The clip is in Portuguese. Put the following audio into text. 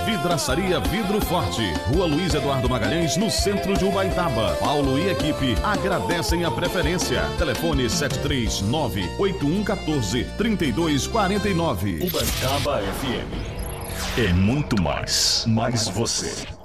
Vidraçaria Vidro Forte, Rua Luiz Eduardo Magalhães, no centro de Ubaitaba. Paulo e equipe agradecem a preferência. Telefone 739-8114-3249. Ubaitaba FM. É muito mais você.